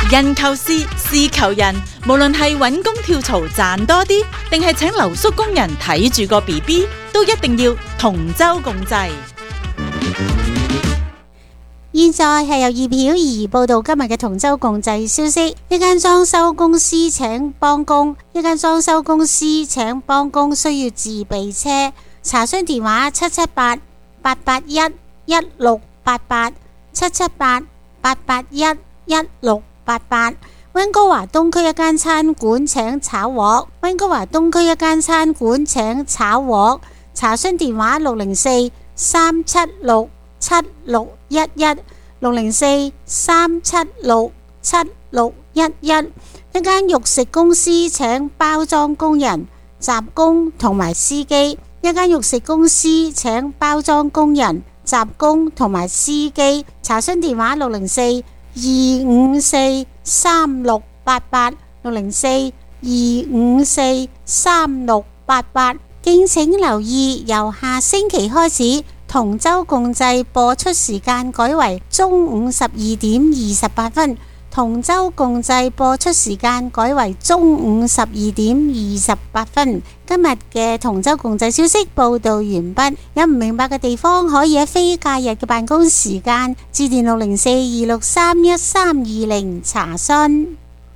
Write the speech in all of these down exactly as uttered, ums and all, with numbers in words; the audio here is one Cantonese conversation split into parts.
人求事，事求人，無論係揾工跳槽賺多啲，定係請留宿工人睇住個 B B， 都一定要同舟共濟。 現在係由二曉兒報道今日嘅同舟共濟消息。一間裝修公司請幫工，一間裝修公司請幫工需要自備車。查詢電話七七八八八一一六八八七七八八八一一六八八。溫哥華東區一間餐館請炒鑊，溫哥華東區一間餐館請炒鑊。查詢電話六零四三七六七六一一六零四三七六七六一一。一間肉食公司請包裝工人、雜工同埋司機。一間肉食公司請包裝工人、雜工同埋司機。查詢電話六零四二五四三六八八六零四二五四三六八八。敬請留意，由下星期開始，同舟共濟播出時間改為中午十二點二十八分。同舟共濟播出時間改為中午十二點二十八分。今日嘅同舟共濟消息報道完畢。有唔明白嘅地方，可以喺非假日嘅辦公時間致電六零四二六三一三二零查詢。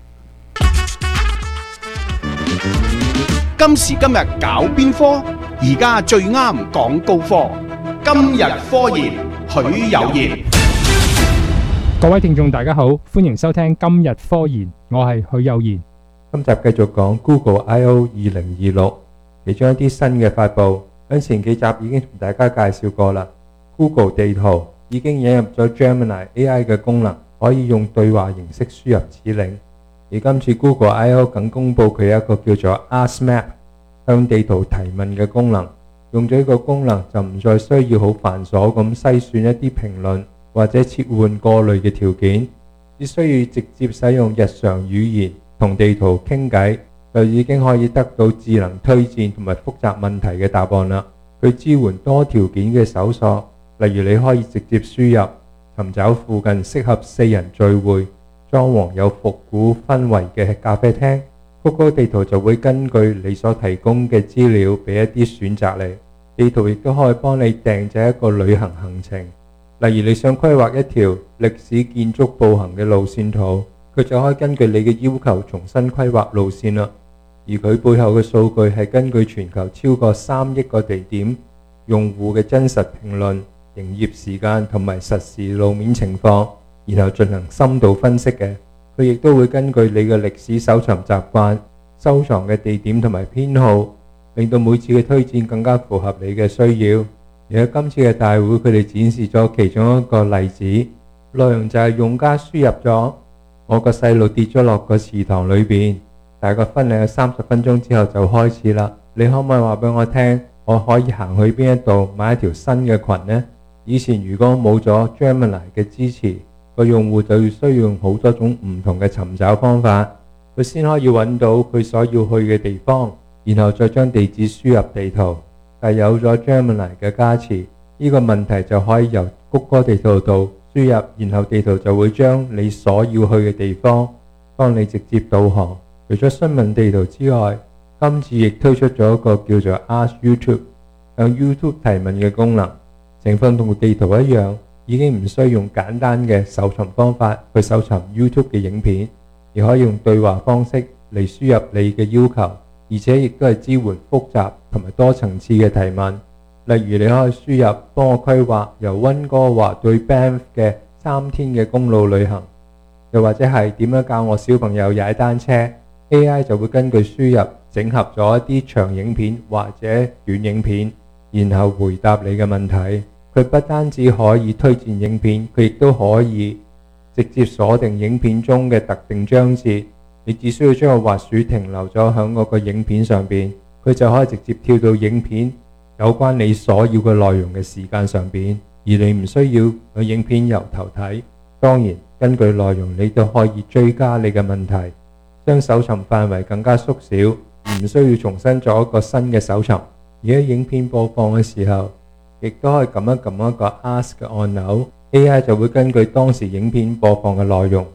今時今日搞邊科？而家最啱講高科。今日科研，許有賢。 各位聽眾大家好，歡迎收聽今日科研，我係許有賢。 今集繼續講 Google I O 二零二六，其中一啲新嘅發佈，喺前幾集已經同大家介紹過啦。Google 地圖已經引入咗 Gemini A I 嘅功能，可以用對話形式輸入指令。而今次 Google I O 更公佈佢有一個叫做 Ask Map 向地圖提問嘅功能。用咗呢個功能就唔再需要好繁瑣咁篩選一啲評論或者切換過濾嘅條件，只需要直接使用日常語言同地圖傾偈，就已經可以得到智能推薦同埋複雜問題嘅答案啦。佢支援多條件嘅搜索，例如你可以直接輸入尋找附近適合四人聚會、裝潢有復古氛圍嘅咖啡廳。谷歌地圖就會根據你所提供嘅資料俾一啲選擇你。地圖亦都可以幫你訂製一個旅行行程，例如你想規劃一條歷史建築步行嘅路線圖，佢就可以根據你嘅要求重新規劃路線啦。而佢背後嘅數據係根據全球超過三億個地點用戶嘅真實評論、營業時間同埋實時路面情況，然後進行深度分析嘅。佢亦都會根據你嘅歷史搜尋習慣、收藏嘅地點同埋編號，令到每次嘅推薦更加符合你嘅需要。而喺今次嘅大會，佢哋展示咗其中一個例子，內容就係用家輸入咗我個細路跌咗落個池塘裏邊，大概分零三十分鐘之後就開始啦。你可唔可以話俾我聽，我可以行去邊一度買一條新嘅裙呢？以前如果冇咗 Gemini 嘅支持，個用戶就要需要用好多種唔同嘅尋找方法，佢先可以揾到佢所要去嘅地方，然後再將地址輸入地圖。但有咗 Gemini 嘅加持，呢個問題就可以由谷歌地圖度輸入，然後地圖就會將你所要去嘅地方幫你直接導航。除咗詢問地圖之外，今次亦推出咗一個叫做 Ask YouTube 向 YouTube 提問嘅功能，情況同地圖一樣，已經唔需要用簡單嘅搜尋方法去搜尋 YouTube 嘅影片，而可以用對話方式嚟輸入你嘅要求，而且亦都係支援複雜同埋多層次嘅提問。例如你可以輸入幫我規劃由溫哥華對 Banff 嘅三天嘅公路旅行，又或者係點樣教我小朋友踩單車， A I 就會根據輸入整合咗一啲長影片或者短影片，然後回答你嘅問題。佢不單止可以推薦影片，佢亦都可以直接鎖定影片中嘅特定章節。你只需要將個滑鼠停留咗喺嗰個影片上邊，佢就可以直接跳到影片有關你所要嘅內容嘅時間上邊，而你唔需要喺影片由頭睇。當然，根據內容你都可以追加你嘅問題，將搜尋範圍更加縮小，唔需要重新做一個新嘅搜尋。而喺影片播放嘅時候，亦都可以撳一撳一個 Ask 嘅按鈕， A I 就會根據當時影片播放嘅內容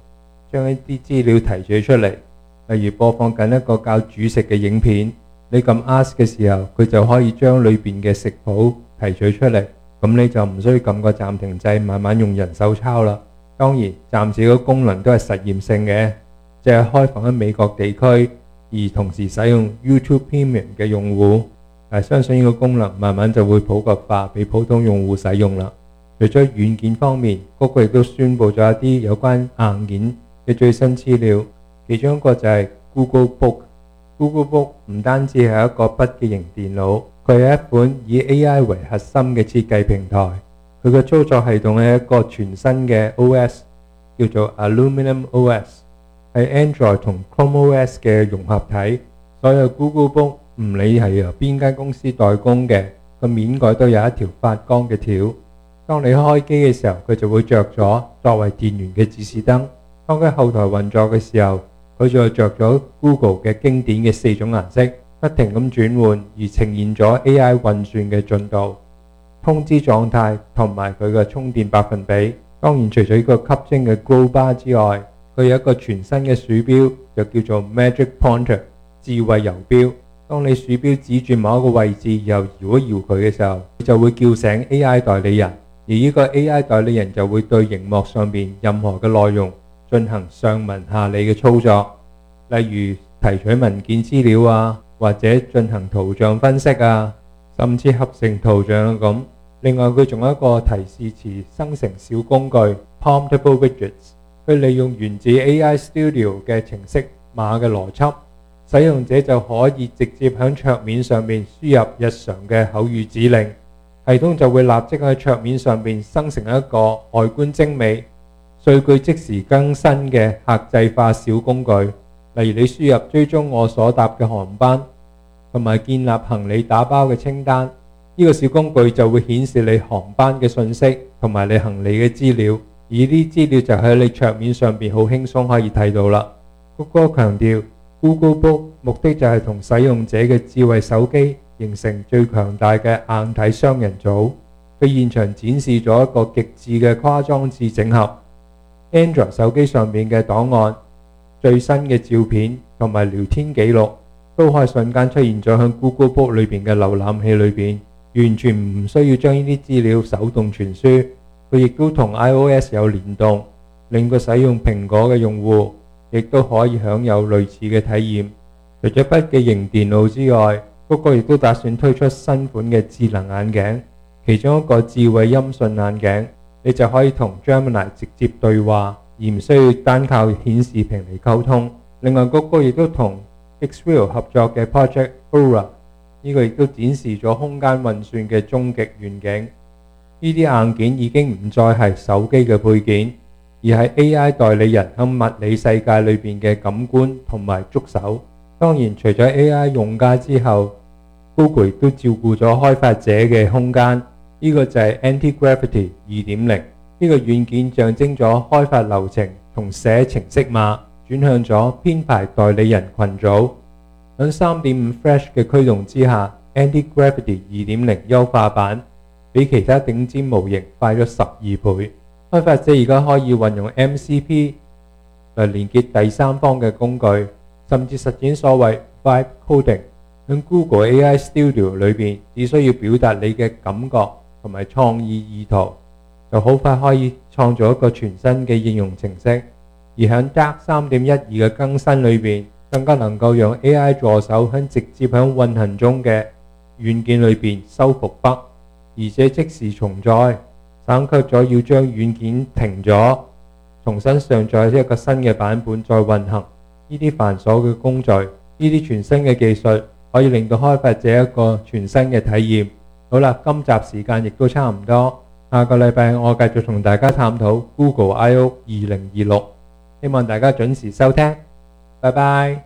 將一啲資料提取出嚟，例如播放緊一個教煮食嘅影片，你撳 ask 嘅時候，佢就可以將裏邊嘅食譜提取出嚟，咁你就唔需要撳個暫停掣，慢慢用人手抄啦。當然，暫時個功能都係實驗性嘅，即係開放喺美國地區，而同時使用 YouTube Premium 嘅用戶。但相信呢個功能慢慢就會普及化，俾普通用戶使用啦。除咗軟件方面，谷歌亦都宣布咗一啲有關硬件嘅最新資料，其中一個就係 Google Book。Google Book 唔單止係一個筆記型電腦，佢係一款以 A I 為核心嘅設計平台。佢嘅操作系統係一個全新嘅 O S， 叫做 Aluminum O S， 係 Android 同 Chrome O S 嘅融合體。所有 Google Book 唔理係由邊間公司代工嘅，個面蓋都有一條發光嘅條。當你開機嘅時候，佢就會着咗作為電源嘅指示燈。當佢後台運作嘅時候，佢就着咗 Google 嘅經典嘅四種顏色，不停咁轉換，而呈現咗 A I 運算嘅進度、通知狀態同埋佢嘅充電百分比。當然，除咗呢個吸睛嘅 Glow Bar 之外，佢有一個全新嘅鼠標，就叫做 Magic Pointer 智慧游標。當你鼠標指住某一個位置，又搖一搖佢嘅時候，就會叫醒 A I 代理人，而呢個 A I 代理人就會對熒幕上邊任何嘅內容進行上文下理嘅操作，例如提取文件資料啊，或者進行圖像分析啊，甚至合成圖像咁。另外佢仲有一個提示詞生成小工具 Promptable Widgets， 佢利用源自 A I Studio 嘅程式碼嘅邏輯，使用者就可以直接喺桌面上面輸入日常嘅口語指令，系統就會立即喺桌面上面生成一個外觀精美、數據即時更新嘅客製化小工具。例如你輸入追蹤我所搭嘅航班，同埋建立行李打包嘅清單，呢個小工具就會顯示你航班嘅信息同埋你行李嘅資料，而呢啲資料就喺你桌面上邊好輕鬆可以睇到啦。谷歌強調 Google Book 目的就係同使用者嘅智慧手機形成最強大嘅硬體雙人組。佢現場展示咗一個極致嘅跨裝置整合 Android 手機上面嘅檔案、最新嘅照片同埋聊天記錄都可以瞬間出現咗喺 Google Book 裏邊嘅瀏覽器裏邊，完全唔需要將呢啲資料手動傳輸。佢亦都同 iOS 有聯動，令個使用蘋果嘅用戶亦都可以享有類似嘅體驗。除咗筆記型電腦之外，谷歌亦都打算推出新款嘅智能眼鏡，其中一個智慧音訊眼鏡，你就可以同 Gemini 直接對話，而唔需要單靠顯示屏嚟溝通。另外，谷歌亦都同 Xreal 合作嘅 Project Aura， 呢個亦都展示咗空間運算嘅終極願景。呢啲硬件已經唔再係手機嘅配件，而係 A I 代理人喺物理世界裏邊嘅感官同埋觸手。當然，除咗 A I 用家之後， Google 亦都照顧咗開發者嘅空間。呢個就係 Anti-Gravity 二點零，呢個軟件象徵咗開發流程同寫程式碼轉向咗編排代理人群組。喺 三點五 Flash 嘅驅動之下， Anti-Gravity 二點零優化版比其他頂尖模型快咗十二倍。開發者而家可以運用 M C P 嚟連結第三方嘅工具，甚至實踐所謂 Vibe Coding。喺 Google A I Studio 裏邊，只需要表達你嘅感覺同埋創意意圖，就好快可以創造一個全新嘅應用程式。而喺 Dark 三點一二嘅更新裏邊，更加能夠讓 A I 助手喺直接喺運行中嘅軟件裏邊修復 bug， 而且即時重載，省卻咗要將軟件停咗，重新上載一個新嘅版本再運行呢啲繁瑣嘅工序。呢啲全新嘅技術可以令到開發者一個全新嘅體驗。好啦，今集時間亦都差唔多，下個禮拜我繼續同大家探討 Google I O 二零二六，希望大家準時收聽，拜拜。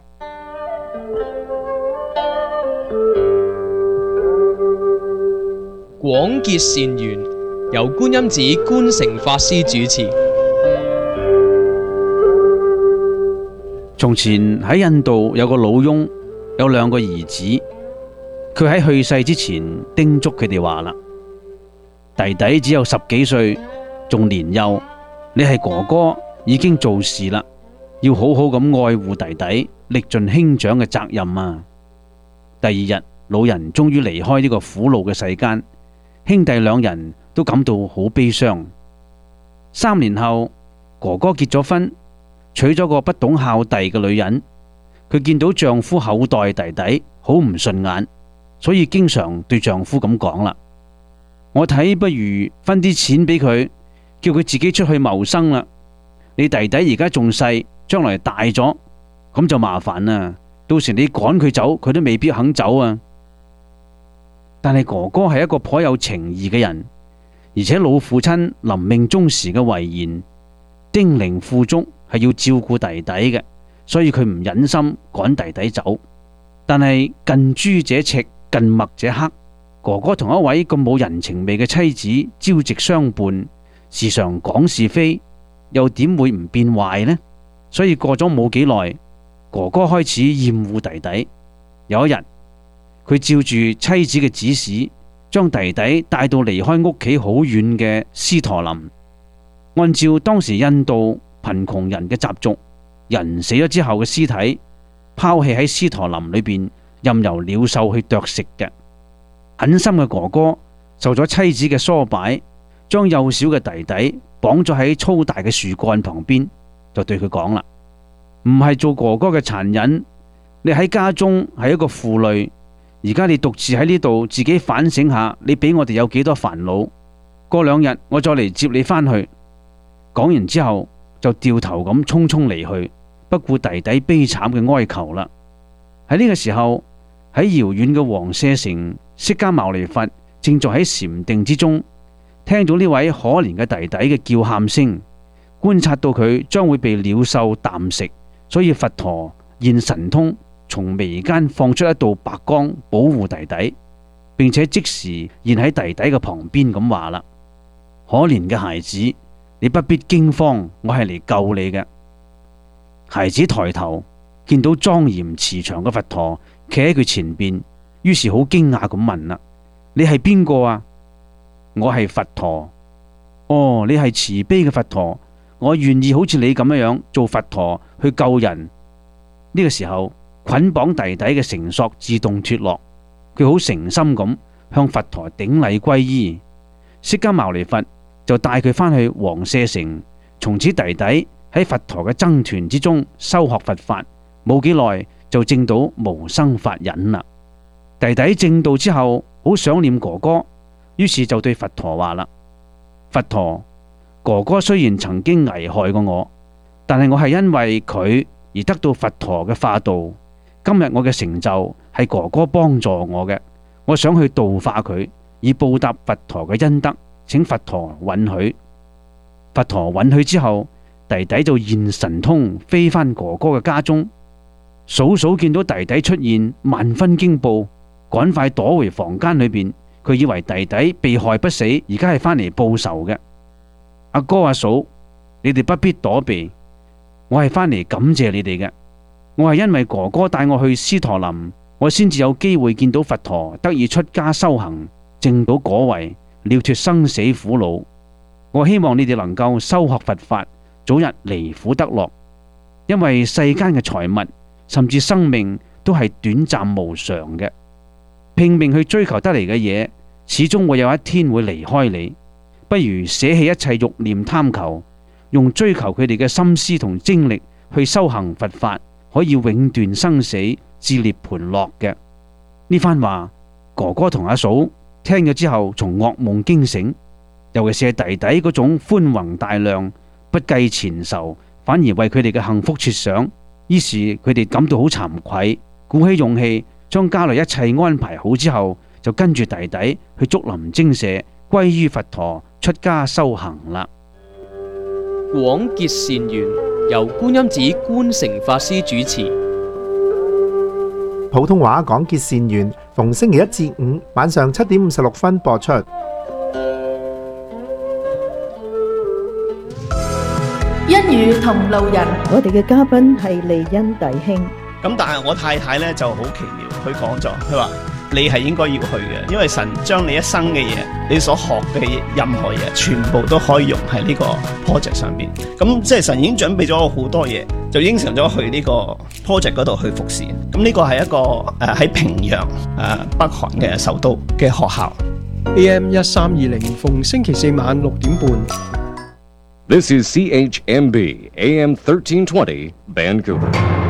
廣結善緣，由觀音寺觀誠法師主持。 從前喺印度有個老翁，有兩個兒子。佢喺去世之前叮囑佢哋話啦：弟弟只有十幾歲，仲年幼，你係哥哥，已經做事啦， 要好好咁愛護弟弟，力盡兄長嘅責任啊！第二日，老人終於離開呢個苦惱嘅世間，兄弟兩人都感到好悲傷。三年後，哥哥結咗婚，娶咗個不懂孝弟嘅女人。佢見到丈夫厚待弟弟，好唔順眼，所以經常對丈夫咁講啦：我睇不如分啲錢俾佢，叫佢自己出去謀生啦。你弟弟而家仲細，將來大咗，咁就麻煩啦。到時你趕佢走，佢都未必肯走啊。但係哥哥係一個頗有情義嘅人，而且老父親臨命終時嘅遺言，丁零富足係要照顧弟弟嘅，所以佢唔忍心趕弟弟走。但係近朱者赤，近墨者黑，哥哥同一位咁冇人情味嘅妻子朝夕相伴，時常講是非，又點會唔變壞呢？所以過咗冇幾耐，哥哥開始厭惡弟弟。有一日，佢照住妻子嘅指示，將弟弟帶到離開屋企好遠嘅斯陀林。按照當時印度貧窮人嘅習俗，人死咗之後嘅屍體拋棄喺斯陀林裏邊，任由鳥獸去啄食嘅。狠心嘅哥哥受咗妻子嘅唆擺，將幼小嘅弟弟綁咗喺粗大嘅樹幹旁邊，就對佢講啦：唔係做哥哥嘅殘忍，你喺家中係一個負累，而家你獨自喺呢度，自己反省下，你俾我哋有幾多煩惱。過兩日我再嚟接你返去。講完之後就掉頭咁匆匆離去，不顧弟弟悲慘嘅哀求啦。喺呢個時候，喺遙遠嘅王舍城，釋迦牟尼佛正在喺禪定之中，聽到呢位可憐嘅弟弟嘅叫喊聲，觀察到佢將會被鳥獸啖食，所以佛陀現神通，從眉間放出一道白光保護弟弟，並且即時現喺弟弟嘅旁邊咁話啦：可憐嘅孩子，你不必驚慌，我係嚟救你嘅。孩子抬頭見到莊嚴慈祥嘅佛陀企喺佢前邊，於是好驚訝咁問啦：你係邊個啊？我係佛陀。哦，你係慈悲嘅佛陀，我願意好似你咁樣樣做佛陀去救人。呢個時候，捆綁弟弟嘅繩索自動脫落，佢好誠心咁向佛陀頂禮皈依。釋迦牟尼佛就帶佢返去王舍城，從此弟弟喺佛陀嘅僧團之中修學佛法，冇幾耐就證到無生法忍啦。弟弟證道之後，好想念哥哥，於是就對佛陀話啦：佛陀，哥哥雖然曾經危害過我，但係我係因為佢而得到佛陀嘅化度。今日我嘅成就係哥哥幫助我嘅，我想去度化佢，以報答佛陀嘅恩德，請佛陀允許。佛陀允許之後，弟弟就現神通飛返哥哥嘅家中。嫂嫂見到弟弟出現，萬分驚怖，趕快躲回房間裏邊。佢以為弟弟被害不死，而家係返嚟報仇嘅。阿哥阿嫂，你哋不必躲避，我係返嚟感謝你哋嘅。我係因為哥哥帶我去斯陀林，我先至有機會見到佛陀，得以出家修行，證到果位，了脫生死苦惱。我希望你哋能夠修學佛法，早日離苦得樂。因為世間嘅財物甚至生命都係短暫無常嘅，拼命去追求得嚟嘅嘢，始終會有一天會離開你。不如捨棄一切慾念貪求，用追求佢哋嘅心思同精力去修行佛法，可以永斷生死，至涅槃樂嘅。呢番話，哥哥同阿嫂聽咗之後，從噩夢驚醒。尤其是係弟弟嗰種寬宏大量，不計前仇，反而為佢哋嘅幸福設想。於是佢哋感到好慚愧，鼓起勇氣，將家裏一切安排好之後，就跟住弟弟去竹林精舍，歸於佛陀，出家修行啦。 廣結善緣，由觀音寺觀誠法師主持。 普通話廣結善緣，逢星期一至五晚上七點五十六分播出。 一語同路人， 我哋嘅嘉賓係利恩弟兄。 咁但係我太太咧就好奇妙，佢講咗，佢話你係應該要去嘅，因為神將你一生嘅嘢，你所學嘅任何嘢，全部都可以用喺呢個 project 上邊。咁即係神已經準備咗好多嘢，就應承咗去呢個 project 嗰度去服侍。咁呢個係一個誒喺、呃、平壤誒、呃、北韓嘅首都嘅學校。 A M 一三二零逢星期四晚六點半。 This is C H M B A M thirteen twenty Vancouver。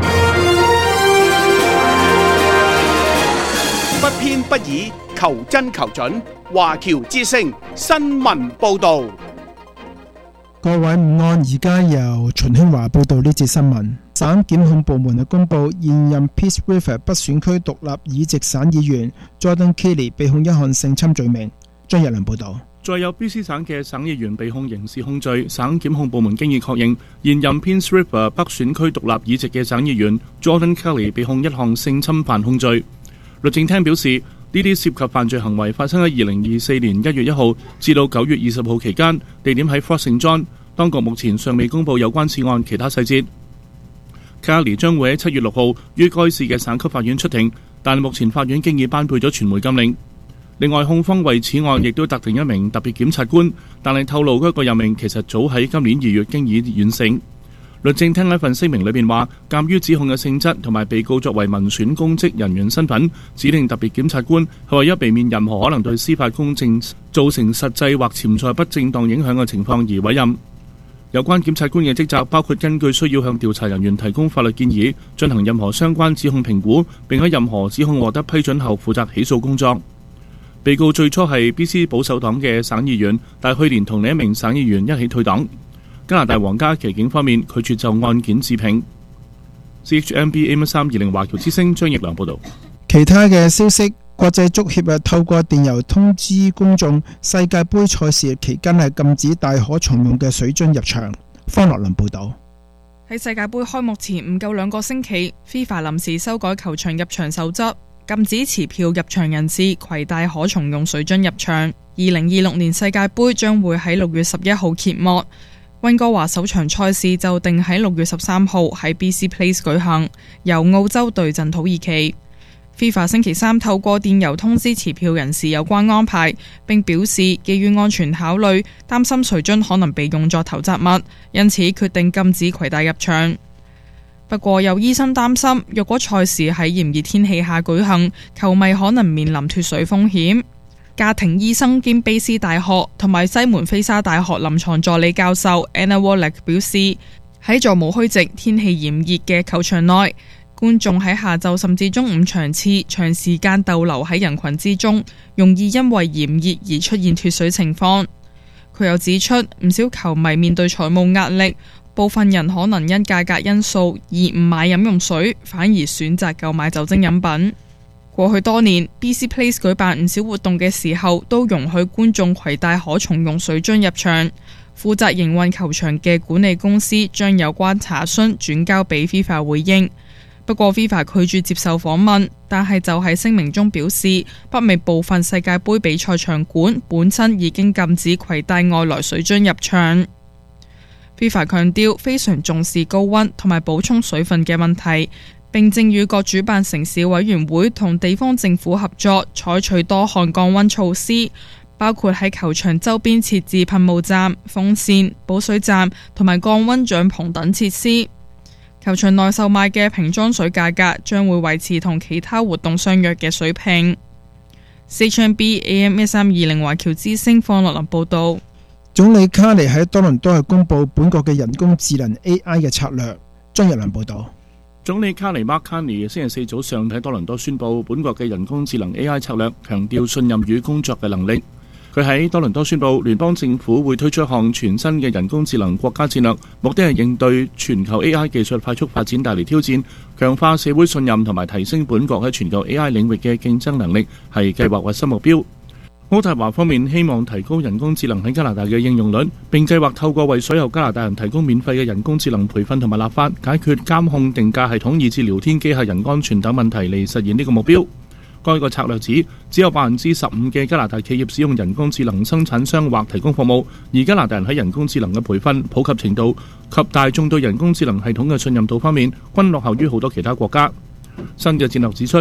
不偏不倚，求真求準。華僑之聲新聞報導。 各位午安，而家由秦興華報道呢節新聞。省檢控部門公布，現任 Peace River 北選區獨立議席省議員 Jordan Kelly 被控一項性侵罪名。張日良報道。 再有 B C 省嘅省議員被控刑事控罪，省檢控部門經已確認，現任 Peace River 北選區獨立議席嘅省議員 Jordan Kelly 被控一項性侵犯控罪。律政廳表示，呢啲涉及犯罪行為發生喺二零二四年一月一號至到九月二十號期間，地點喺 Fort Saint John。當局目前尚未公布有關此案其他細節。Kelly 將會喺七月六號於該市嘅省級法院出庭，但目前法院經已頒配咗傳媒禁令。另外，控方為此案亦都特定一名特別檢察官，但係透露嗰個任命其實早喺今年二月經已完成。律政廳喺份聲明裏邊話，鑑於指控嘅性質同埋被告作為民選公職人員身份，指定特別檢察官係為咗避免任何可能對司法公正造成實際或潛在不正當影響嘅情況而委任。有關檢察官嘅職責包括根據需要向調查人員提供法律建議，進行任何相關指控評估，並喺任何指控獲得批准後負責起訴工作。被告最初係 B C 保守黨嘅省議員，但去年同另一名省議員一起退黨。加拿大皇家騎警方面拒絕就案件置評。C H M B A M 三二零華僑之聲張奕良報導。 其他嘅消息，國際足協透過電郵通知公眾，世界盃賽事期間係禁止大可重用嘅水樽入場。方樂倫報導。 喺世界盃開幕前唔夠兩個星期 ，FIFA 臨時修改球場入場守則，禁止持票入場人士攜帶可重用水樽入場。二零二六年世界盃將會喺六月十一號揭幕。溫哥華首場賽事就定喺六月十三號喺 B C Place 舉行，由澳洲對陣土耳其。FIFA 星期三透過電郵通知持票人士有關安排，並表示基於安全考慮，擔心水樽可能被用作投擲物，因此決定禁止攜帶入場。不過有醫生擔心，若果賽事喺炎熱天氣下舉行，球迷可能面臨脫水風險。家庭醫生兼卑斯大學同埋西門菲沙大學臨床助理教授 Anna Wallach 表示，喺座無虛席、天氣炎熱嘅球場內，觀眾喺下晝甚至中午場次長時間逗留喺人群之中，容易因為炎熱而出現脫水情況。佢又指出，唔少球迷面對財務壓力，部分人可能因價格因素而唔買飲用水，反而選擇購買酒精飲品。過去多年 ，B C Place 舉辦唔少活動嘅時候，都容許觀眾攜帶可重用水樽入場。負責營運球場嘅管理公司將有關查詢轉交俾 FIFA 回應。不過 FIFA 拒絕接受訪問，但係就喺聲明中表示，北美部分世界盃比賽場館本身已經禁止攜帶外來水樽入場。FIFA 強調非常重視高溫同埋補充水分嘅問題。並正與各主辦城市委員會同地方政府合作，採取多項降溫措施，包括喺球場周邊設置噴霧站、風扇、補水站同埋降溫帳篷等設施。球場內售賣嘅瓶裝水價格將會維持同其他活動相若嘅水平。C H M B A M 一三二零華僑之聲方樂林報導。 總理卡尼喺多倫多係公布本國嘅人工智能 A I 嘅策略。張日良報導。 總理卡尼 Mark Carney 星期四早上喺多倫多宣布本國嘅人工智能 A I 策略，強調信任與工作嘅能力。佢喺多倫多宣布，聯邦政府會推出一項全新嘅人工智能國家戰略，目的係應對全球 A I 技術快速發展帶嚟挑戰，強化社會信任同埋提升本國喺全球 A I 領域嘅競爭能力，係計劃核心目標。渥太華方面希望提高人工智能喺加拿大嘅應用率，並計劃透過為所有加拿大人提供免費嘅人工智能培訓同埋立法，解決監控定價系統以至聊天機械人安全等問題嚟實現呢個目標。該個策略指，只有百分之十五嘅加拿大企業使用人工智能生產商或提供服務，而加拿大人喺人工智能嘅培訓、普及程度及大眾對人工智能系統嘅信任度方面，均落後於好多其他國家。新嘅戰略指出，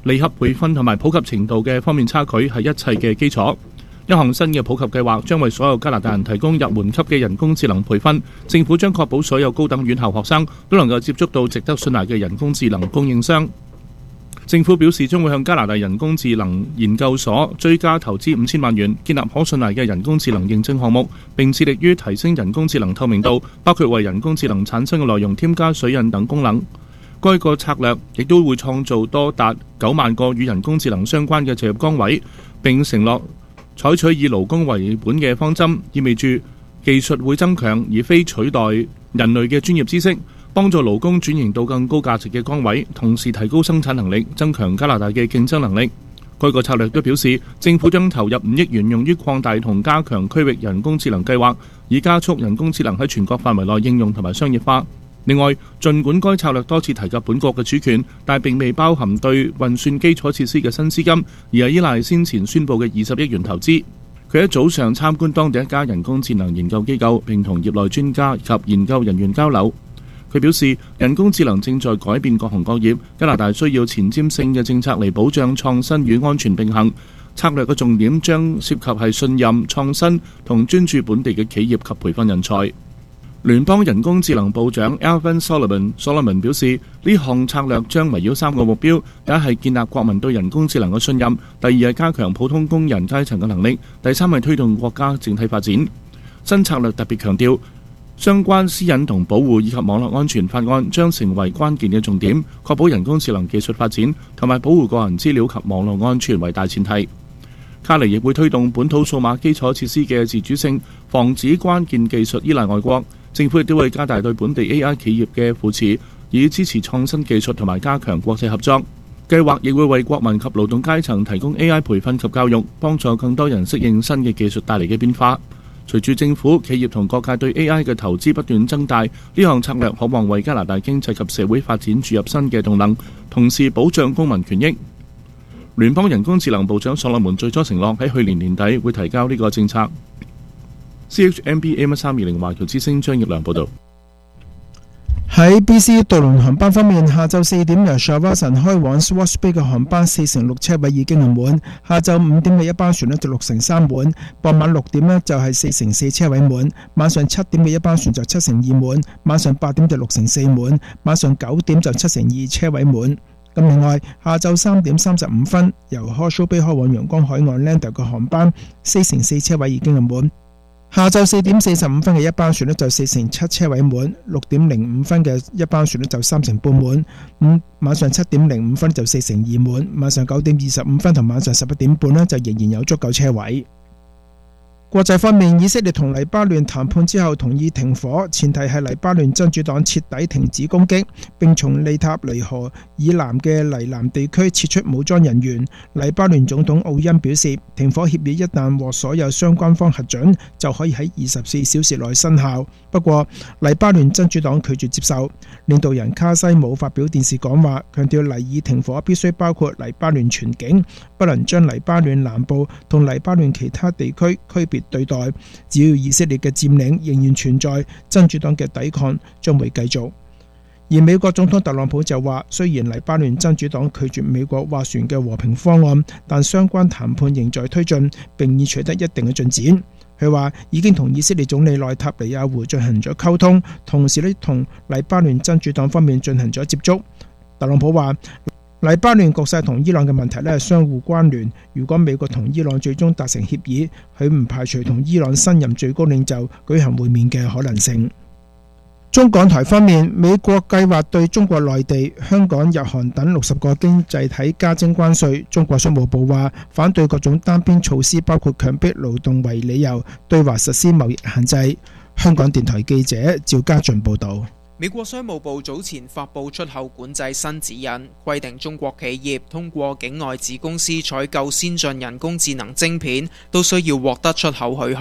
離合培訓同埋普及程度嘅方面差距係一切嘅基礎。一項新嘅普及計劃將為所有加拿大人提供入門級嘅人工智能培訓。政府將確保所有高等院校學生都能夠接觸到值得信賴嘅人工智能供應商。政府表示將會向加拿大人工智能研究所追加投資五千萬元，建立可信賴嘅人工智能認證項目，並致力於提升人工智能透明度，包括為人工智能產生嘅內容添加水印等功能。該個策略亦都會創造多達九萬個與人工智能相關嘅就業崗位，並承諾採取以勞工為本嘅方針，意味住技術會增強而非取代人類嘅專業知識，幫助勞工轉型到更高價值嘅崗位，同時提高生產能力，增強加拿大嘅競爭能力。該個策略都表示，政府將投入五億元用於擴大同加強區域人工智能計劃，以加速人工智能喺全國範圍內應用同埋商業化。另外，儘管該策略多次提及本國嘅主權，但並未包含對運算基礎設施嘅新資金，而係依賴先前宣布嘅二十億元投資。佢喺早上參觀當地一家人工智能研究機構，並同業內專家及研究人員交流。佢表示，人工智能正在改變各行各業，加拿大需要前瞻性嘅政策嚟保障創新與安全並行。策略嘅重點將涉及係信任、創新同專注本地嘅企業及培訓人才。聯邦人工智能部長 Alvin Sullivan Solomon 表示，呢項策略將圍繞三個目標：第一係建立國民對人工智能嘅信任；第二係加強普通工人階層嘅能力；第三係推動國家整體發展。新策略特別強調，相關私隱同保護以及網絡安全法案將成為關鍵嘅重點，確保人工智能技術發展同埋保護個人資料及網絡安全為大前提。卡尼亦會推動本土數碼基礎設施嘅自主性，防止關鍵技術依賴外國。政府亦都會加大對本地 A I 企業嘅扶持，以支持創新技術同埋加強國際合作。計劃亦會為國民及勞動階層提供 A I 培訓及教育，幫助更多人適應新嘅技術帶嚟嘅變化。隨住政府、企業同各界對 A I 嘅投資不斷增大，呢項策略可望為加拿大經濟及社會發展注入新嘅動能，同時保障公民權益。聯邦人工智能部長所羅門最初承諾喺去年年底會提交呢個政策。C H M B A M 三二零華僑之聲張業良報導。 喺 B C 渡輪航班方面，下晝四點由 Shawson 開往 Swartz Bay 嘅航班四成六車位已經係滿，下晝五點嘅一班船呢就六成三滿，傍晚六點呢就係四成四車位滿，晚上七點嘅一班船就七成二滿，晚上八點就六成四滿，晚上九點就七成二車位滿。咁另外，下晝三點三十五分由 Horseshoe Bay 開往陽光海岸 Lander 嘅航班四成四車位已經係滿。下晝四點四十五分嘅一班船呢就四成七車位滿，六點零五分嘅一班船呢就三成半滿，咁晚上七點零五分就四成二滿，晚上九點二十五分同晚上十一點半呢就仍然有足夠車位。國際方面，以色列同黎巴嫩談判之後同意停火，前提係黎巴嫩真主黨徹底停止攻擊，並從利塔尼河以南嘅黎南地區撤出武裝人員。黎巴嫩總統奧恩表示，停火協議一旦獲所有相關方核准，就可以喺二十四小時內生效。不過，黎巴嫩真主黨拒絕接受。領導人卡西姆發表電視講話，強調黎以停火必須包括黎巴嫩全境，不能將黎巴嫩南部同黎巴嫩其他地區區別對待。只要以色列嘅佔領仍然存在，真主黨嘅抵抗將會繼續。而美國總統特朗普就話，雖然黎巴嫩真主黨拒絕美國斡旋嘅和平方案，但相關談判仍在推進，並已取得一定嘅進展。佢話已經同以色列總理內塔尼亞胡進行咗溝通，同時呢同黎巴嫩真主黨方面進行咗接觸。特朗普話，黎巴嫩局勢同伊朗嘅問題呢係相互關聯，如果美國同伊朗最終達成協議，佢唔排除同伊朗新任最高領袖舉行會面嘅可能性。中港台方面，美國計劃對中國內地、香港、日韓等六十個經濟體加徵關稅。中國商務部話反對各種單邊措施，包括強迫勞動為理由對華實施貿易限制。香港電台記者趙家俊報導。 美國商務部早前發布出口管制新指引，規定中國企業通過境外子公司採購先進人工智能晶片，都需要獲得出口許可。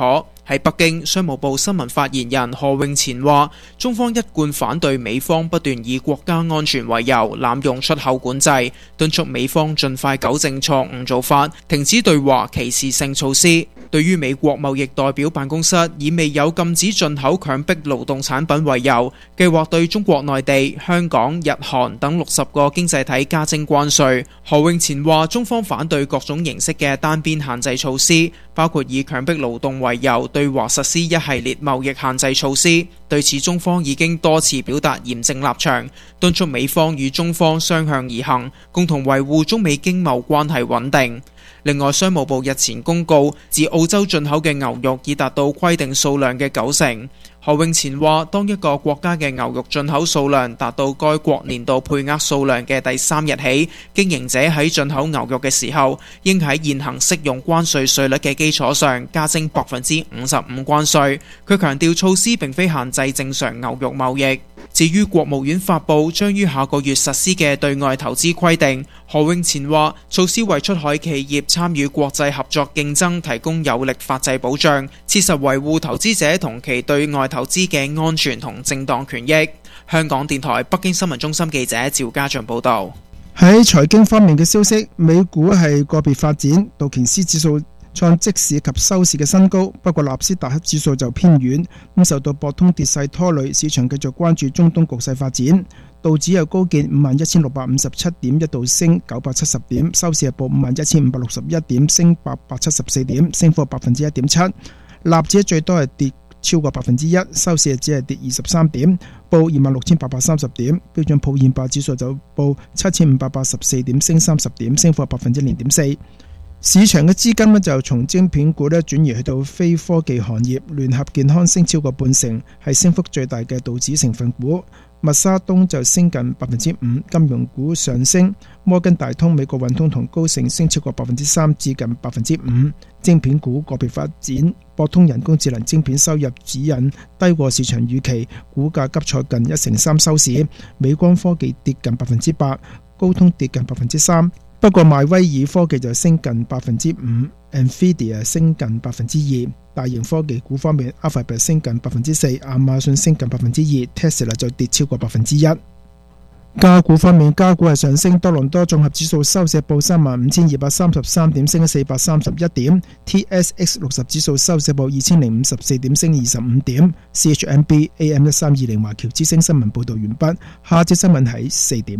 喺北京，商務部新聞發言人何永前話，中方一貫反對美方不斷以國家安全為由濫用出口管制，敦促美方盡快糾正錯誤做法，停止對華歧視性措施。對於美國貿易代表辦公室以未有禁止進口強迫勞動產品為由，計劃對中國內地、香港、日韓等六十個經濟體加徵關稅。何永前話，中方反對各種形式嘅單邊限制措施，包括以強迫勞動為由對華實施一系列貿易限制措施。對此，中方已經多次表達嚴正立場，敦促美方與中方相向而行，共同維護中美經貿關係穩定。另外，商務部日前公告，自澳洲進口嘅牛肉已達到規定數量嘅九成。何永前話，當一個國家嘅牛肉進口數量達到該國年度配額數量嘅第三日起，經營者喺進口牛肉嘅時候，應喺現行適用關稅稅率嘅基礎上加徵百分之五十五關稅。佢強調措施並非限制正常牛肉貿易。至於國務院發布將於下個月實施嘅對外投資規定，何永前話，措施為出海企業參與國際合作競爭提供有力法制保障，切實維護投資者同其對外投資嘅安全同正當權益。香港電台北京新聞中心記者趙家俊報道。 喺財經方面嘅消息，美股係個別發展，道瓊斯指數創即市及收市嘅新高，不過納斯達克指數就偏軟，咁受到博通跌勢拖累，市場繼續關注中東局勢發展。道指又高見五萬一千六百五十七點，一度升九百七十點，收市係報五萬一千五百六十一點，升八百七十四點，升幅百分之一點七。納指最多係跌超過百分之一，收市只係跌二十三點，報二萬六千八百三十點。標準普爾五百指數就報七千五百八十四點，升三十點，升幅百分之零點四。市場嘅資金呢就從晶片股呢轉移去到非科技行業，聯合健康升超過半成，係升幅最大嘅道指成分股。默沙東就升近百分之五，金融股上升，摩根大通、美國運通同高盛升超過百分之三至近百分之五。晶片股個別發展，博通人工智能晶片收入指引低過市場預期，股價急挫近一成三收市。美光科技跌近百分之八，高通跌近百分之三。不過邁威爾科技就升近百分之五 ，Nvidia 升近百分之二。大型科技股方面 ，Alphabet 升近百分之四，亞馬遜升近百分之二 ，Tesla 就跌超過百分之一。加股方面，加股係上升，多倫多綜合指數收市報三萬五千二百三十三點，升咗四百三十一點 ；T S X 六十指數收市報二千零五十四點，升二十五點 ；C H M B A M 一三二零華僑之星新聞報道完畢，下節新聞喺四點。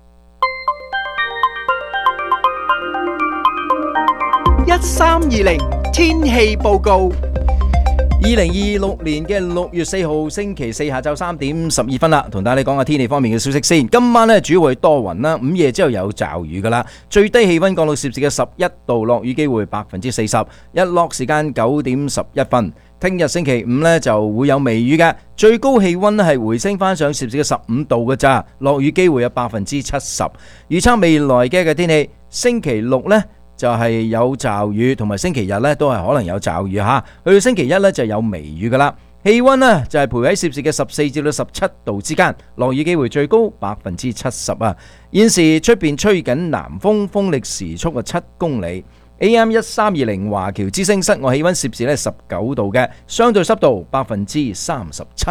一三二零天氣報告。 二零二六年嘅六月四號星期四下晝三點十二分啦，同大家講下天氣方面嘅消息先。今晚呢主要會多雲啦，午夜之後有驟雨噶啦，最低氣溫降到攝氏嘅十一度，落雨機會百分之四十，日落時間九點十一分。聽日星期五呢就會有微雨嘅，最高氣溫係回升翻上攝氏嘅十五度嘅咋，落雨機會有百分之七十。預測未來嘅嘅天氣，星期六呢就係有驟雨，同埋星期日呢都係可能有驟雨吓。去到星期一呢就有微雨噶啦。氣溫呢就係徘徊喺攝氏嘅十四至到十七度之間，落雨機會最高百分之七十啊。現時出邊吹緊南風，風力時速啊七公里。A M 一三二零華僑之聲，室外氣溫攝氏呢十九度嘅，相對濕度百分之三十七。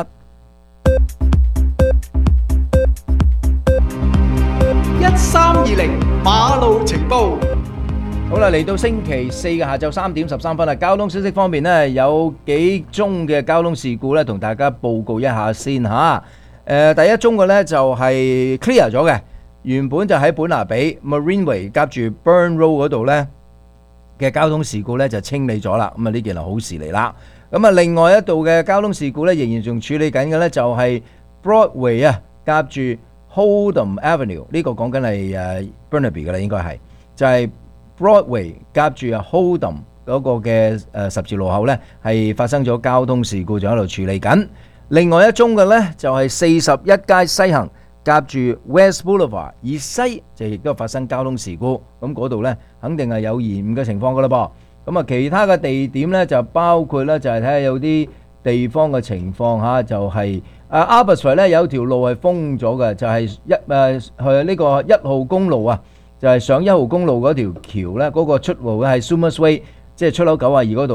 一三二零馬路情報。 好啦，嚟到星期四嘅下晝三點十三分啦。交通消息方面呢，有幾宗嘅交通事故呢，同大家報告一下先吓。誒，第一宗嘅呢就係 clear 咗嘅，原本就喺本拿比 Marineway 夾住 Burn Road 嗰度呢嘅交通事故呢就清理咗啦。咁啊呢件係好事嚟啦。咁啊另外一度嘅交通事故呢，仍然仲處理緊嘅呢，就係 Broadway 啊夾住 Holdham Avenue， 呢個講緊係誒 Burnaby 嘅啦，應該係就係、是。Broadway 夾住啊 Holdham 嗰個嘅誒十字路口呢，係發生咗交通事故，仲喺度處理緊。另外一宗嘅呢，就係四十一街西行夾住 West Boulevard 以西，就亦都發生交通事故。咁嗰度呢，肯定係有延誤嘅情況噶啦噃。咁啊，其他嘅地點呢，就包括呢，就係睇下有啲地方嘅情況嚇，就係啊 Abbotsford 呢有條路係封咗嘅，就係一誒去呢個一號公路啊。就係上一號公路嗰條橋呢，嗰、嗰個出路咧係 Summers Way，即係出口九廿二嗰度呢，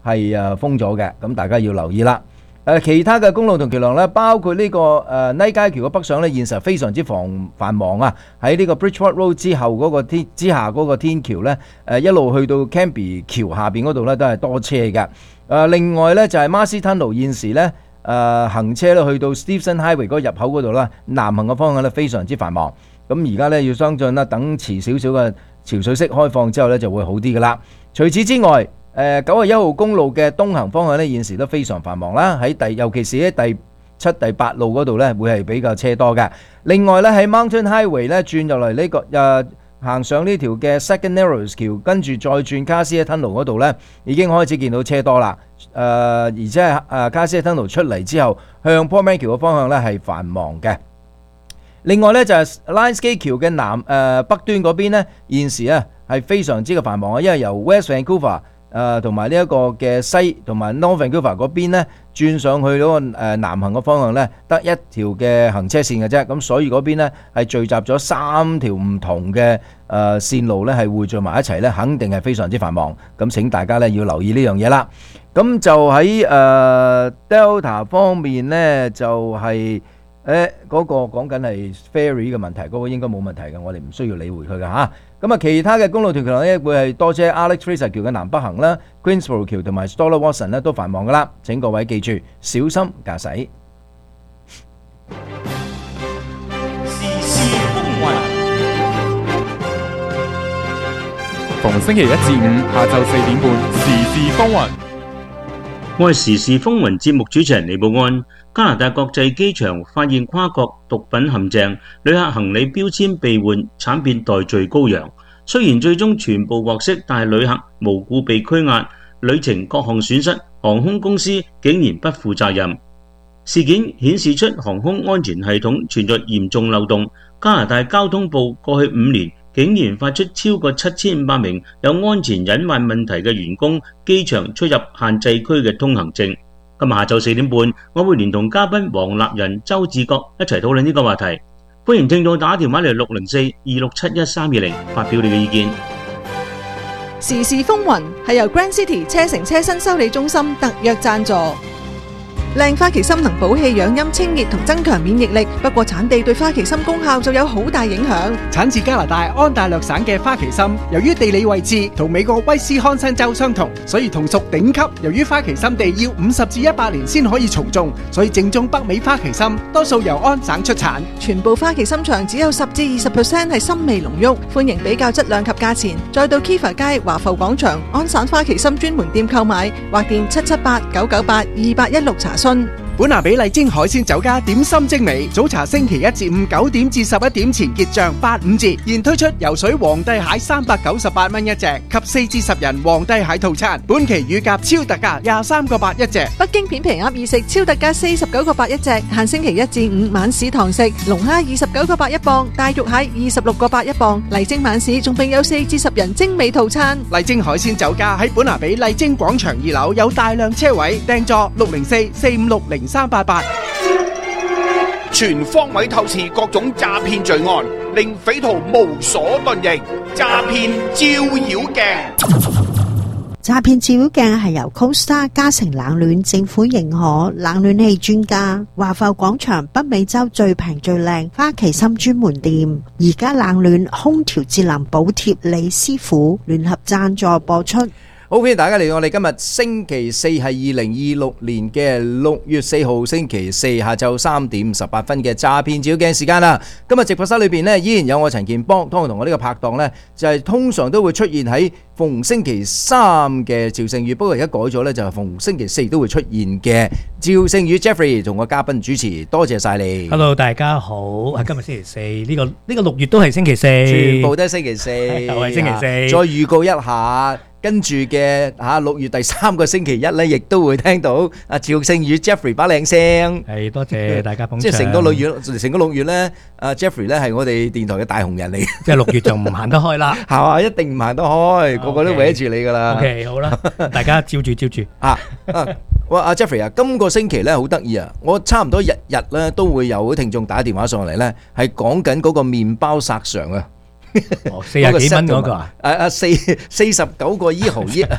係誒封咗嘅，咁大家要留意啦。誒其他嘅公路同橋梁咧，包括呢個誒 Night 街橋嘅北上咧，現時非常之繁繁忙啊！喺呢個 Bridgewater Road 之後嗰個天之下嗰個天橋咧，誒一路去到 Cambie 橋下邊嗰度咧，都係多車嘅。誒另外咧就係 Marcy Tunnel 現時咧誒行車咧去到 Stevenson Highway 嗰個入口嗰度啦，南行嘅方向咧非常之繁忙。咁而家咧要相信啦，等遲少少嘅潮水式開放之後咧就會好啲噶啦。除此之外，誒九十一號公路嘅東行方向咧，現時都非常繁忙啦。喺第尤其是喺第七、第八路嗰度咧，會係比較車多嘅。另外咧喺 Mountain Highway 咧轉入嚟呢個誒行上呢條嘅 Second Narrows 橋，跟住再轉 Garcia Tunnel 嗰度咧，已經開始見到車多啦。誒而且係誒 Garcia Tunnel 出嚟之後，向 Portman 橋嘅方向咧係繁忙嘅。另外咧就係 Lions Gate 橋嘅南誒北端嗰邊咧，現時啊係非常之嘅繁忙啊，因為由 West Vancouver誒同埋呢一個嘅西同埋 North Vancouver 嗰邊咧轉上去嗰個誒南行嘅方向咧，得一條嘅行車線嘅啫，咁所以嗰邊咧係聚集咗三條唔同嘅誒線路咧係匯聚埋一齊咧，肯定係非常之繁忙。咁請大家咧要留意呢樣嘢啦。咁就喺誒 Delta 方面咧，就係誒嗰個講緊係 ferry 嘅問題，嗰個應該冇問題嘅，我哋唔需要理會佢嘅嚇。咁啊，其他嘅公路條橋梁咧會係多車 Alex Fraser 橋嘅南北行啦 ，Greensboro 橋同埋 Stoller Watson 咧都繁忙噶啦。請各位記住小心駕駛。 時事風雲，逢星期一至五下晝四點半，時事風雲。 我係時事風雲節目主持人李寶安。加拿大國際機場發現跨國毒品陷阱，旅客行李標籤被換，慘變代罪羔羊。雖然最終全部獲釋，但係旅客無故被拘押，旅程各項損失，航空公司竟然不負責任。事件顯示出航空安全系統存在嚴重漏洞。加拿大交通部過去五年竟然發出超過七千五百名有安全隱患問題嘅員工機場出入限制區嘅通行證。今日下晝四點半，我會連同嘉賓黃立仁、周志國一齊討論呢個話題。歡迎聽眾打電話嚟六零四二六七一三二零發表你嘅意見。 時事風雲係由 Grand City 車城車身修理中心特約贊助。靚花旗參能補氣養陰、清熱同增強免疫力，不過產地對花旗參功效就有好大影響。 產自加拿大安大略省嘅花旗參，由於地理位置同美國威斯康辛州相同，所以同屬頂級。由於花旗參地要五十至一百年先可以重種，所以正宗北美花旗參多數由安省出產。 全部花旗參場只有十至二十 percent 係參味濃郁，歡迎比較質量及價錢，再到 Kiva 街華埠廣場安省花旗參專門店購買，或電七七八九九八二八一六查詢。 本拿比麗晶海鮮酒家點心精美，早茶星期一至五九點至十一點前結賬八五折，現推出游水皇帝蟹三百九十八蚊一隻及四至十人皇帝蟹套餐，本期乳鴿超特價廿三個八一隻， 北京片皮鴨二食超特價四十九個八一隻，限星期一至五晚市堂食，龍蝦二十九個八一磅，大肉蟹二十六個八一磅，麗晶晚市仲並有四至十人精美套餐。 麗晶海鮮酒家喺本拿比麗晶廣場二樓有大量車位，訂座六零四四五六零三八八。 全方位透視各種詐騙罪案，令匪徒無所遁形。詐騙照妖鏡， 詐騙照妖鏡係由 Costa 嘉誠冷暖政府認可冷暖氣專家，華埠廣場北美洲最平最靚花旗參專門店，而家冷暖空調節能補貼李師傅聯合贊助播出。 好，歡迎大家嚟到我哋今日星期四係二零二六年嘅六月四號星期四下晝三點十八分嘅詐騙照妖鏡時間啦。今日直播室裏邊呢，依然有我陳健邦，當我同我呢個拍檔呢，就係、是、通常都會出現喺逢星期三嘅趙聖宇，不過而家改咗呢，就係逢星期四都會出現嘅趙聖宇 Jeffrey 同我嘉賓主持，多謝晒你。 Hello， 大家好，係今日星期四，呢、這個呢、這個六月都係星期四， 全部都係星期四， 又係星期四。 再預告一下。跟住嘅嚇六月第三個星期一咧，亦都會聽到阿趙聖宇 Jeffrey 把靚聲。 係多謝大家捧場。 即係成個六月，成個六月咧，阿 Jeffrey 咧係我哋電台嘅大紅人嚟。 即係六月就唔行得開啦， 係嘛？一定唔行得開，個個都圍住你噶啦。 OK，好啦，大家照住照住啊啊！哇，阿 Jeffrey 啊，今個星期咧好得意啊！我差唔多日日咧都會有聽眾打電話上嚟咧，係講緊嗰個麵包殺常啊。 哦，四十幾蚊嗰個啊？ 誒誒，四四十九個一毫一啊！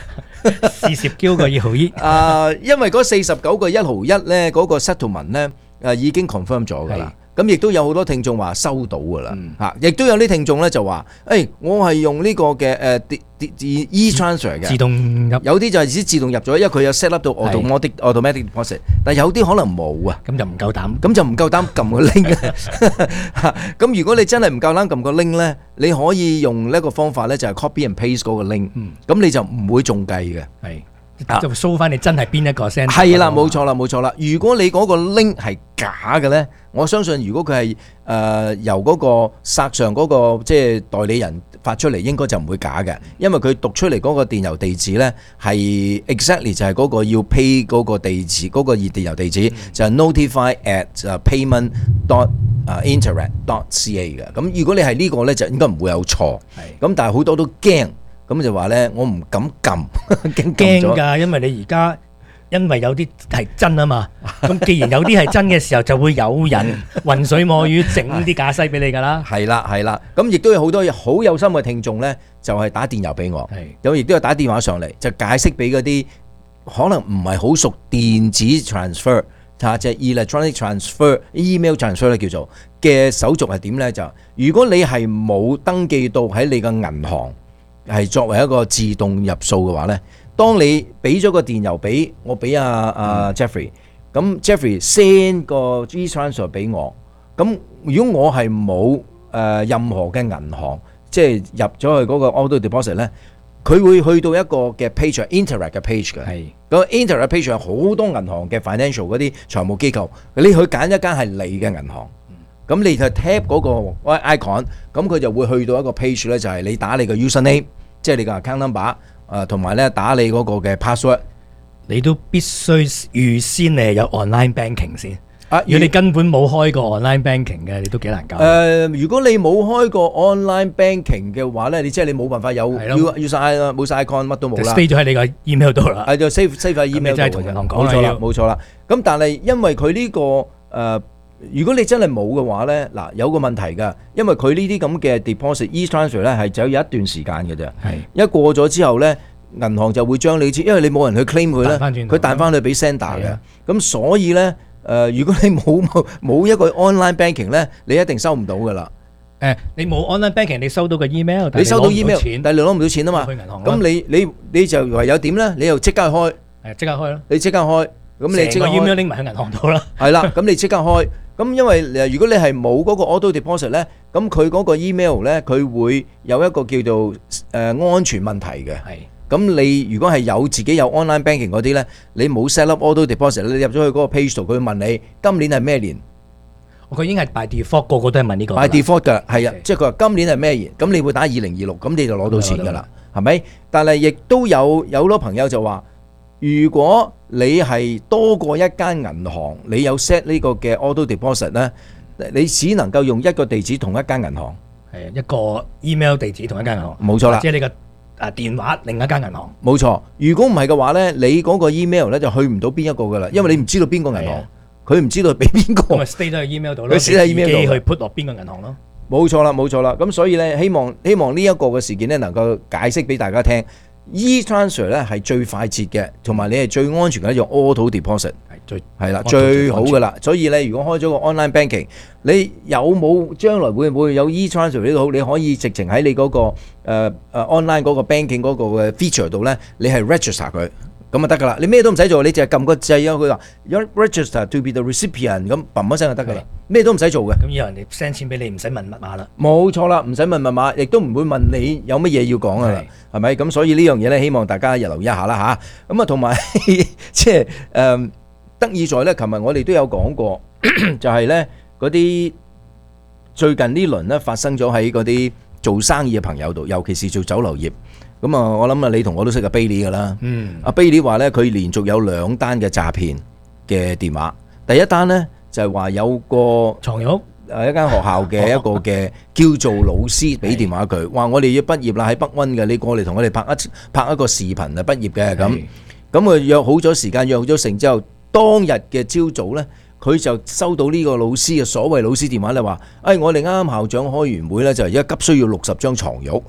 四十九個一毫一。 啊，因為嗰四十九個一毫一咧，嗰個 settlement 咧誒已經 confirm 咗㗎啦。咁亦都有好多聽眾話收到㗎啦，嚇！亦都有啲聽眾咧就話：誒，我係用呢個嘅誒 e-transfer 嘅， 自動入， 有啲就係只自動入咗，因為佢有 set up 到 automatic automatic deposit， 但係有啲可能冇啊， 咁就唔夠膽， 咁就唔夠膽撳個 link。咁如果你真係唔夠膽撳個 link 咧，你可以用呢一個方法咧，就係 copy and paste 嗰個 link，咁你就唔會中計嘅。 係。就 show 翻你真係邊一個 send？ 係啦，冇錯啦，冇錯啦。如果你嗰個 link 係假嘅咧，我相信如果佢係誒由嗰個撒上嗰個即係代理人發出嚟，應該就唔會假嘅，因為佢讀出嚟嗰個電郵地址咧係 exactly 就係嗰個要 pay 嗰個地址，嗰個熱電郵地址就係 notify at payment dot interact dot ca 嘅。咁如果你係呢個咧，就應該唔會有錯。咁但係好多都驚。咁就話咧，我唔敢撳，驚驚㗎，因為你而家因為有啲係真啊嘛，咁既然有啲係真嘅時候，就會有人渾水摸魚整啲假西俾你㗎啦。 係啦，係啦，咁亦都有好多好有心嘅聽眾咧，就係打電郵俾我，咁亦都有打電話上嚟，就解釋俾嗰啲可能唔係好熟電子 transfer 嚇，即係 electronic transfer、email transfer 咧叫做嘅手續係點咧？就如果你係冇登記到喺你嘅銀行。係作為一個自動入數嘅話咧，當你俾咗個電郵俾我俾阿阿 Jeffrey，咁 Jeffrey send 個 e-transfer 俾我，咁如果我係冇誒任何嘅銀行，即係入咗去嗰個 auto deposit 咧，佢會去到一個嘅 page，interact 嘅 page 嘅。係個 interact page 有好多銀行嘅 financial 嗰啲財務機構，你去揀一間係你嘅銀行。咁你就 tap 嗰個 icon， 咁佢就會去到一個 page 咧，就係你打你個 username， 即係你個 account number， 誒同埋咧打你嗰個嘅 password， 你都必須預先你有 online banking 先。啊，如果你根本冇開過 online banking 嘅，你都幾難搞。 誒，如果你冇開過 online banking 嘅話咧，你即係你冇辦法有 user 啦，冇晒 icon， 乜都冇啦。 stay 咗喺你個 email 度啦。 係就 save save 喺 email 度嘅啫。冇錯啦，冇錯啦。咁但係因為佢呢個誒。如果你真係冇嘅話咧，嗱有個問題㗎，因為佢呢啲咁嘅 deposit e-transfer 咧係只有一段時間嘅啫。係一過咗之後咧，銀行就會將你知，因為你冇人去 claim 佢咧，佢彈翻去俾 sender 嘅。咁所以咧，誒、呃、如果你冇冇一個 online banking 咧，你一定收唔到㗎啦。 誒，你冇 online banking， 你收到個 email， 你收到 email， 但係你攞唔到錢啊嘛。咁你你你就唯有點咧？你又即刻開， 係即刻開咯。 你即刻開，咁你即刻 email 拎埋去銀行度啦。 係啦，咁你即刻開。咁因為如果你係冇嗰個 auto deposit 咧，咁佢嗰個 email 咧，佢會有一個叫做誒、呃、安全問題嘅。係。咁你如果係有自己有 online banking 嗰啲咧，你冇 set up auto deposit， 你入咗去嗰個 page 度，佢會問你今年係咩年？ 佢已經係 by default， 個個都係問呢個。 by default 㗎，係啊，即係佢話今年係咩年？咁你會打二零二六，咁你就攞到錢㗎啦，係咪？但係亦都有有好多朋友就話，如果你係多過一間銀行，你有 set 呢個嘅 auto deposit 咧，你只能夠用一個地址同一間銀行， 係一個 email 地址同一間銀行， 冇錯啦， 即係你個啊電話另一間銀行， 冇錯。如果唔係嘅話咧，你嗰個 email 咧就去唔到邊一個噶啦，因為你唔知道邊個銀行，佢唔知道俾邊個， 咁咪 stay 咗喺 email 度咯， 佢 stay 喺 email 度， 自己去 put 落邊個銀行咯。 冇錯啦，冇錯啦。咁所以咧，希望希望呢一個嘅事件咧，能夠解釋俾大家聽。e-transfer 咧係最快捷嘅，同埋你係最安全嘅一種 auto deposit， 係最係啦，最好噶啦。所以咧，如果開咗個 online banking， 你有冇將來會唔會有 e-transfer 呢個好？你可以直情喺你嗰、嗰個誒誒、呃、online 嗰個 banking 嗰個嘅 feature 度咧，你係 register 佢。咁就得噶啦，你咩都唔使做，你淨係撳個掣啊！佢話 you register to be the recipient， 咁砰一聲就得噶啦，咩都唔使做嘅。 咁以後人哋 send 錢俾你，唔使問密碼啦。 冇錯啦，唔使問密碼，亦都唔會問你有乜嘢要講噶啦，係咪？咁所以呢樣嘢咧，希望大家留意一下啦吓。咁啊，同埋即係誒得意在咧，琴日我哋都有講過，就係咧嗰啲最近呢輪咧發生咗喺嗰啲做生意嘅朋友度，尤其是做酒樓業。咁啊，我諗啊，你同我都識阿 Bailey 噶啦。嗯，阿 Bailey 話咧，佢連續有兩單嘅詐騙嘅電話。第一單咧就係話有個床褥誒一間學校嘅一個嘅叫做老師俾電話佢，話我哋要畢業啦，喺北溫嘅，你過嚟同我哋拍一拍一個視頻啊，畢業嘅咁。咁佢約好咗時間，約好咗成之後，當日嘅朝早咧，佢就收到呢個老師嘅所謂老師電話咧，話：誒我哋啱啱校長開完會咧，就而家急需要六十張床褥。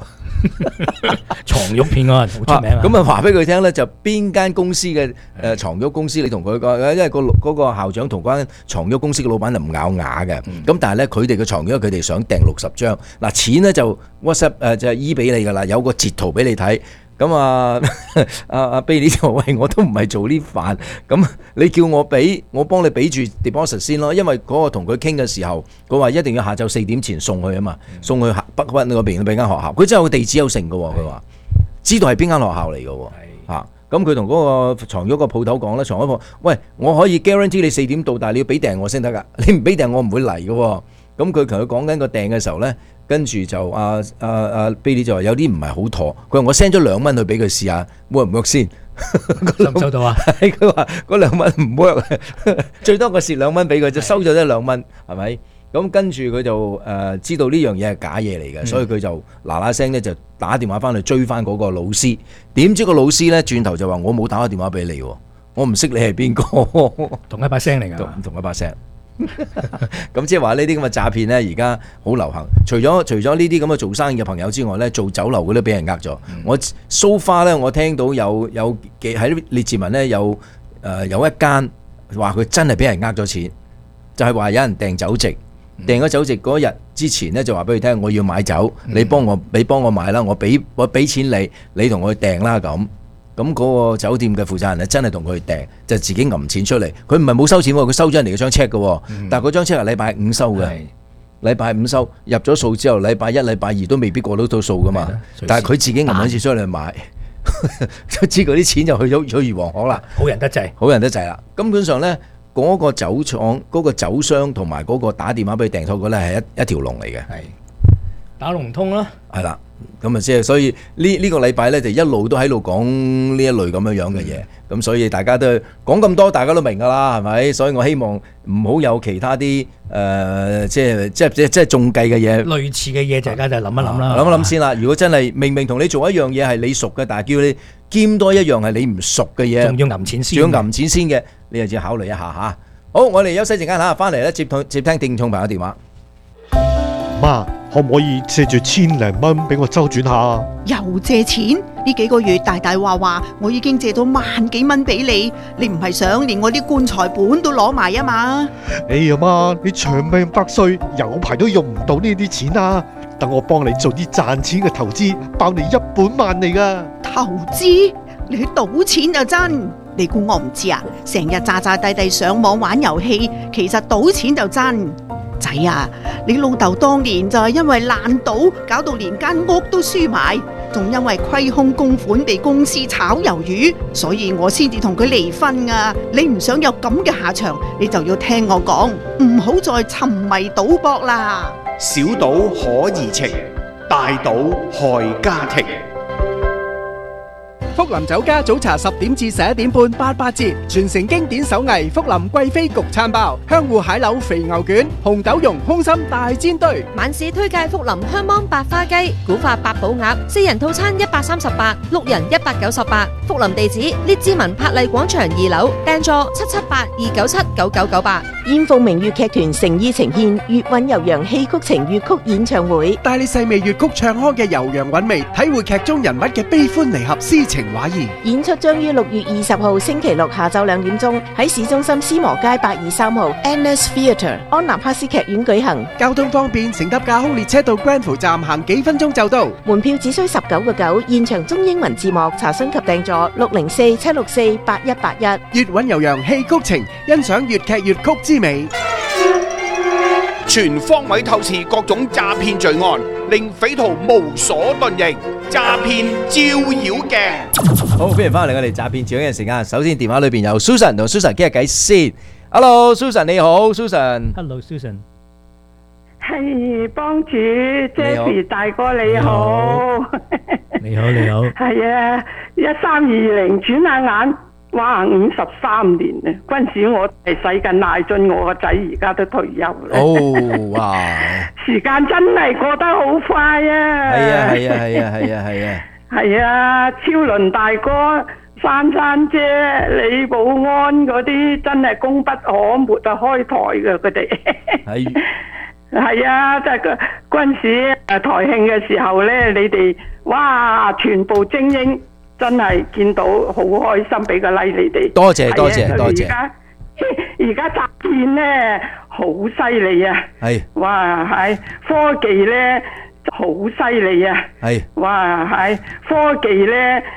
床褥騙案好出名啊！ 咁啊話俾佢聽咧，就邊間公司嘅誒床褥公司，你同佢講，因為個嗰個校長同嗰間床褥公司嘅老闆就唔咬牙嘅。咁但係咧，佢哋嘅床褥佢哋想訂六十張，嗱錢咧就 WhatsApp 誒就係 E 俾你㗎啦，有個截圖俾你睇。咁啊，阿阿 Billy 就話：喂，我都唔係做呢飯，咁你叫我俾，我幫你俾住 deposit 先咯。因為嗰個同佢傾嘅時候，佢話一定要下晝四點前送去啊嘛，送去北溫嗰邊俾間學校。佢真係有個地址有成嘅喎，佢話知道係邊間學校嚟嘅喎。嚇，咁佢同嗰個床褥個鋪頭講咧，床褥鋪，喂，我可以 guarantee 你四點到，但係你要俾訂我先得㗎，你唔俾訂我唔會嚟嘅喎。咁佢同佢講緊個訂嘅時候咧。跟住就阿阿阿 Billy 就話有啲唔係好妥，佢話我 send 咗兩蚊去俾佢試下 work 唔 work 先， 收唔收到啊？ 佢話嗰兩蚊唔 work，最多我蝕兩蚊俾佢，就收咗一兩蚊，係咪？咁跟住佢就誒、呃、知道呢樣嘢係假嘢嚟嘅，嗯、所以佢就嗱嗱聲咧就打電話翻去追翻嗰個老師。點知個老師咧轉頭就話我冇打個電話俾你，我唔識你係邊個， 同一把聲嚟㗎， 同同一把聲。咁即係話呢啲咁嘅詐騙呢，而家好流行。除咗除咗呢啲咁嘅做生意嘅朋友之外呢，做酒樓嗰啲俾人呃咗。嗯、我 so far 呢，我聽到有有喺列治文呢，有誒、呃、有一間話佢真係俾人呃咗錢，就係、是、話有人訂酒席，嗯、訂咗酒席嗰日之前呢，就話俾佢聽，我要買酒，嗯、你幫我你幫我買啦，我俾我俾錢你，你同我去訂啦咁。咁嗰個酒店嘅負責人咧，真係同佢訂，就自己揞錢出嚟。佢唔係冇收錢喎，佢收咗人哋嘅張 check 嘅。嗯、但係嗰張 check 係禮拜五收嘅，禮拜五收入咗數之後，禮拜一、禮拜二都未必過到到數噶嘛。但係佢自己揞緊錢出嚟買，就知嗰啲錢就去咗去魚王行啦。 好人得滯， 好人得滯啦。根本上咧，嗰、嗰個酒廠、嗰、嗰個酒商同埋嗰個打電話俾佢訂貨嘅咧，係一一條龍嚟嘅。係打龍通啦。 係啦。咁啊，即係所以呢呢個禮拜咧，就一路都喺度講呢一類咁樣樣嘅嘢。咁所以大家都講咁多，大家都明㗎啦，係咪？所以我希望唔好有其他啲誒，即係即係即係即係中計嘅嘢。 類似嘅嘢，大家就諗一諗啦。 諗一諗先啦。如果真係明明同你做一樣嘢係你熟嘅，但係叫你兼多一樣係你唔熟嘅嘢， 仲要揞錢先， 仲要揞錢先嘅，你就要考慮一下嚇。好，我哋休息陣間嚇，翻嚟咧接接聽聽眾朋友電話。 媽，可唔可以借住千零蚊俾我周轉下啊？ 又借錢？呢幾個月大大話話，我已經借咗萬幾蚊俾你，你唔係想連我啲棺材本都攞埋啊嘛？ 哎呀媽，你長命百歲，有排都用唔到呢啲錢啊！等我幫你做啲賺錢嘅投資，包你一本萬利噶。 投資？你去賭錢就真？你估我唔知啊？成日詐詐諦諦上網玩遊戲，其實賭錢就真。仔啊，你老豆當年就係因為爛賭，搞到連間屋都輸埋，仲因為虧空公款被公司炒魷魚，所以我先至同佢離婚啊！你唔想有咁嘅下場，你就要聽我講，唔好再沉迷賭博啦。 小賭可怡情，大賭害家庭。 福林酒家早茶十點至十一點半八八折，傳承經典手藝福林貴妃焗餐包、香芋蟹柳肥牛卷、紅豆蓉空心大煎堆。 晚市推介福林香芒百花雞、古法八寶鴨，四人套餐一百三十八，六人一百九十八。福林地址：列治文柏麗廣場二樓，訂座七七八二九七九九九八。 燕鳳明粵劇團誠意呈現粵韻悠揚戲曲情粵曲演唱會， 帶你細味粵曲唱腔嘅悠揚韻味，體會劇中人物嘅悲歡離合、詩情畫意。 演出將於六月二十號星期六下晝兩點鐘喺市中心斯摩街八二三號 N S Theatre 安納克斯劇院舉行。 交通方便，乘搭架空列車到 Granville 站行幾分鐘就到。 門票只需十九個九，現場中英文字幕，查詢及訂座六零四七六四八一八一。 粵韻悠揚戲曲情，欣賞粵劇粵曲之美。 全方位透視各種詐騙罪案，令匪徒無所遁形。詐騙照妖鏡。 好，歡迎翻嚟我哋詐騙照妖鏡嘅時間。首先電話裏邊有 Susan 同 Susan 傾下偈先。Hello，Susan 你好 ，Susan。 Hello，Susan。 係幫主 Jeffy 大哥你好。 你好你好。 係啊，一三二零轉下眼。哇！五十三年啊，嗰陣時我係洗緊奶樽，我個仔而家都退休啦。 哦，哇！ 時間真係過得好快啊！ 係啊係啊係啊係啊係啊！ 係啊，超倫大哥、珊珊姐、李保安嗰啲真係功不可沒啊，開台嘅佢哋。係。係啊，就係個嗰陣時誒台慶嘅時候咧，你哋哇全部精英真係見到好開心，俾個 like 你哋。 多謝多謝係啊多謝而家而家詐騙咧好犀利啊！ 係哇係科技咧好犀利啊！ 係哇係科技咧。